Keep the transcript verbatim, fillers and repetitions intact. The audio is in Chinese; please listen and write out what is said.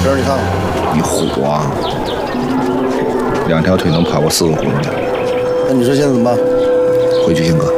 这儿你看看， 你虎啊！两条腿能跑过四个公里。 那你说现在怎么办？ 回去先哥。